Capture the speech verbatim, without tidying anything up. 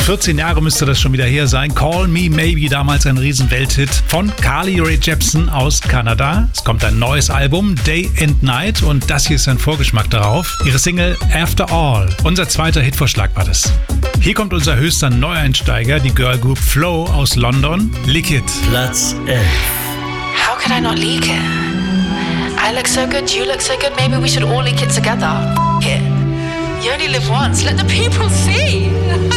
vierzehn Jahre müsste das schon wieder her sein. Call Me Maybe, damals ein Riesenwelthit von Carly Rae Jepsen aus Kanada. Es kommt ein neues Album, Day and Night, und das hier ist ein Vorgeschmack darauf. Ihre Single After All. Unser zweiter Hitvorschlag war das. Hier kommt unser höchster Neueinsteiger, die Girlgroup Flow aus London, Lick It. Platz elf. How could I not leak it? I look so good, you look so good, maybe we should all leak it together. F- it. You only live once, let the people see.